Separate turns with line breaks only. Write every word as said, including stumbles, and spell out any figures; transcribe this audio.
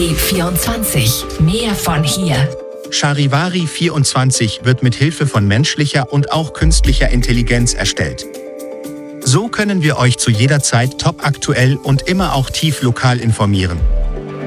Charivari vierundzwanzig. Mehr von hier.
Charivari vierundzwanzig wird mit Hilfe von menschlicher und auch künstlicher Intelligenz erstellt. So können wir euch zu jeder Zeit topaktuell und immer auch tief lokal informieren.